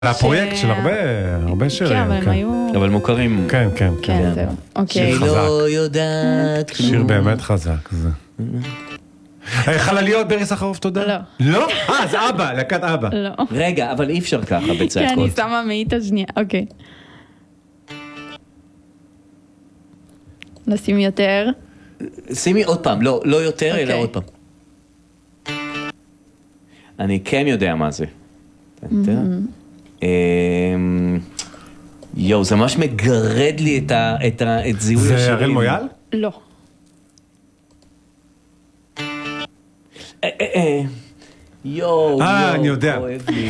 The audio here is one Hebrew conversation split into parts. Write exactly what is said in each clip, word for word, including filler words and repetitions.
הפרויקט של הרבה, הרבה שירים. כן, אבל הם היו... אבל מוכרים. כן, כן, כן, כן. זהו. אוקיי. היא לא יודעת. שיר באמת חזק. חלליות ברי סחרוף, תודה. לא. לא? אה, זה אבא, להקת אבא. לא. רגע, אבל אי אפשר ככה בצעקות. כן, אני שמה מאית השנייה, אוקיי. נשים יותר. שימי עוד פעם, לא, לא יותר, אלא אוקיי. עוד פעם. אני כן יודע מה זה. יואו, זה ממש מגרד לי את ה- את ה- את זיהוי השירים. זה הראל מויאל? לא. אה, אה, אה. יואו, אה, יואו, אני יודע. כואב לי.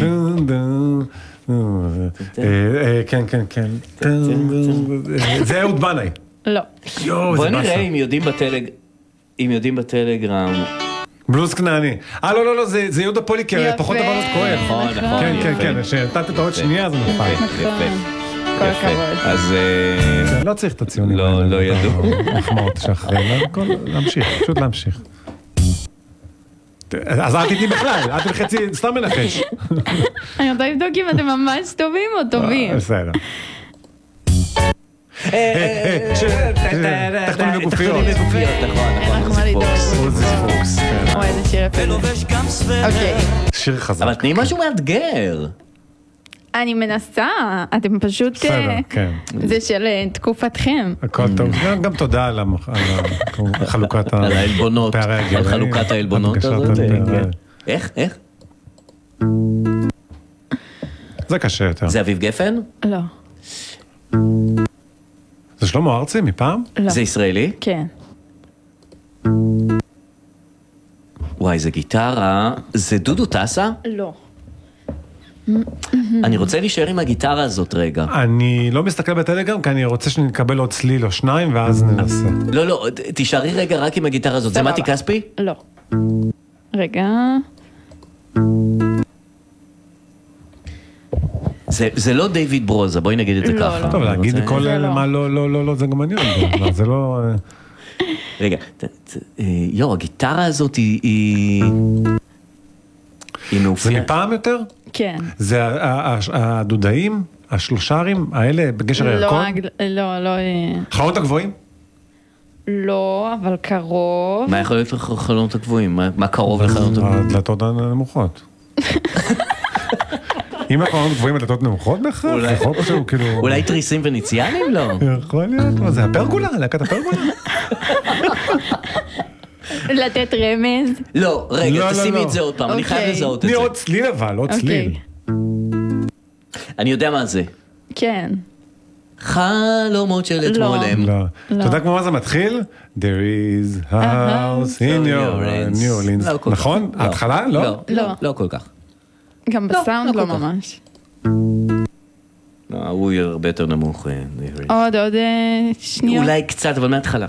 אה, כן, כן, כן. זה אהוד בנאי. לא. יואו, בוא זה נראה באסה. אם יודעים בטלג... אם יודעים בטלגרם. בלוז כנעני. אה, לא, לא, לא, זה זה יהודה פוליקר, יפה. פחות הבנות כהן. נכון, נכון. כן, כן, יפה. כן, שנתת את העוד שנייה, זה נפל. יפה, יפה. כל יפה. הכבוד. אז... אה, לא צריך את הציונים. לא, האלה. לא ידעו. מחמאות שאחרי, לא, הכל- להמשיך, פשוט להמשיך. אז אל תתני בכלל, אל תלכי חצי, סתם מנחש. אני רוצה לבדוק אם אתם ממש טובים או טובים. בסדר. תחתונים וגופיות. תחתונים וגופיות, נכון, אין נכון. לך מה לדאוג. עוזי פוקס, כן. אוי, איזה שיר יפה. אוקיי. שיר חזק. אבל תני משהו מאתגר. אני מנסה, אתם פשוט... בסדר, אה, כן. זה של אה, תקופתכם. הכל טוב. גם- גם תודה על המח- על ה- חלוקת ה- על העלבונות, פערי על הגילאים. חלוקת העלבונות הדגשת הזאת. הפערי- כן. איך? איך? זה קשה יותר. זה אביב גפן? לא. זה שלמה ארצי מפעם? לא. זה ישראלי? כן. וואי, זה גיטרה. זה דודו טסה? לא. אני רוצה להישאר עם הגיטרה הזאת רגע. אני לא מסתכל בטלגרם, כי אני רוצה שנקבל עוד צליל או שניים, ואז ננסה. לא, לא, ת- תישארי רגע רק עם הגיטרה הזאת. זה סבבה. מתי כספי? לא. רגע. זה- זה לא דיוויד ברוזה, בואי נגיד את זה לא, ככה. לא. טוב, אני להגיד רוצה- כל זה אלה, לא. מה לא, לא, לא, לא, זה גם מעניין. לא, זה לא... אה, רגע, ת- ת- אה, יו, הגיטרה הזאת היא... היא היא זה מאופיינת. מפעם יותר? כן. זה ה- ה- ה- הדודאים, השלושרים, האלה בגשר לא, הירקון? אגל- לא, לא, אה, חלונות הגבוהים? לא, אבל קרוב. מה יכול להיות לחלונות הגבוהים? מה- מה קרוב לחלונות הגבוהים? הדלתות הנמוכות. אם החלונות גבוהים הדלתות נמוכות בהכרח? אולי- יכול להיות שהוא כאילו... אולי תריסים וניציאנים? לא. יכול להיות, מה זה הפרגולה? להקת הפרגולה? לתת רמז. לא, לא, רגע, לא, תשימי לא. את זה עוד פעם, אני חייב אוקיי. לזהות את תני זה. עוד צליל אבל, עוד צליל. אני יודע מה זה. כן. חלומות של אתמול הם. לא. לא. אתה יודע כמו מה זה מתחיל? There is a house in your New Orleans. לא כל כך. נכון? לא. ההתחלה? לא? לא, לא. לא כל כך. גם לא, בסאונד לא לא כל כך. ממש. לא, הוא יהיה הרבה יותר נמוך. אה, עוד, עוד אה, שניות. אולי קצת, אבל מההתחלה.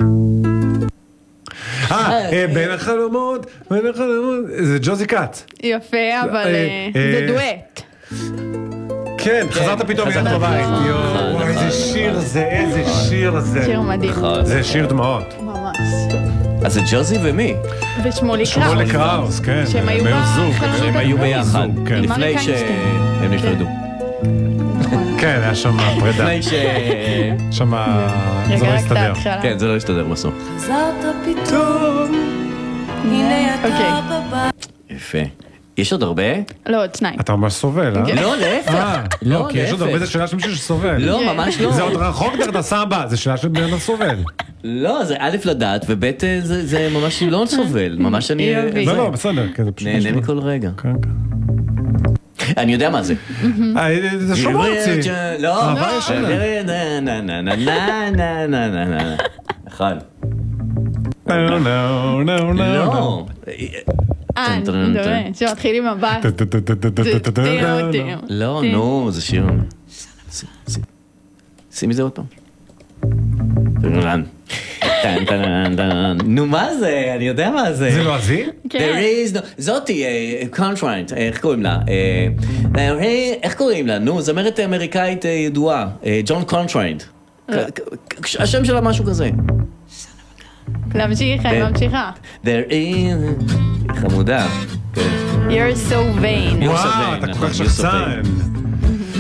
אה, אה, בין החלומות, בין החלומות, זה ג'וזי קאט. יפה, אבל אה, אה, אה, זה דואט. כן, חזרת פתאום חזרת מיד בבית. פתאום. יואו, נכון, וואי, איזה נכון, שיר זה, איזה שיר זה. שיר מדהים. נכון. זה שיר דמעות. ממש. אז זה ג'וזי ומי? ושמולי שמולי קראוס. קראוס, כן. שהם היו הם בחלונות זוג. שהם היו הגבוהים. ביחד. זוג, כן. עם לפני אריק איינשטיין. שהם נפרדו. כן, היה שם פרידה. לפני ש... שם זה רגע, לא רק את הסתדר. ההתחלה. כן, זה לא הסתדר בסוף. חזרת פתאום, הנה אתה אוקיי. בבית. יפה. יש עוד הרבה? לא, עוד שניים. אתה ממש סובל, אה? לא, להפך. אה, לא, כי יש עוד הרבה, להפך. זה שאלה של מישהו שסובל. לא, ממש לא. זה עוד רחוק דרך הסבא, זה שאלה של בן אדם סובל. לא, זה א' לדעת, וב' זה זה ממש לא סובל. ממש אני... יופי. לא, לא, בסדר, כי זה פשוט... נהנה משהו. מכל רגע. כן, כן. אני יודע מה זה. אה, זה שלמה ארצי. לא, אהבה ישנה. נה נה נה נה נה נה נה נה נה. נכון. נו, נו, נו, נו. לא. אה, אני מדברת, שמתחיל עם הבת. לא, נו, זה שיר. ש- ש- שימי זה עוד פעם. טן, טן, טן, טן. נו, מה זה? אני יודע מה זה. זה לועזי? There is no... זאתי, קונטרנט, איך קוראים לה? אה, אה, איך קוראים לה? נו, זמרת אמריקאית אה, ידועה, ג'ון קונטרנט. השם שלה משהו כזה. להמשיך, אני ממשיכה. There is... חמודה. כן. You're so vain. You're so וואו, vain, אתה כל נכון, כך You're so שחצן.